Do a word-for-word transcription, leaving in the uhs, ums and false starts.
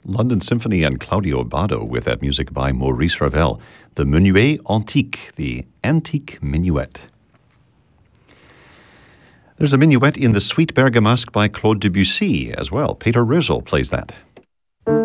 London Symphony and Claudio Abbado with that music by Maurice Ravel. The Menuet Antique, the Antique Minuet. There's a minuet in the Suite Bergamasque by Claude Debussy as well. Peter Rösel plays that.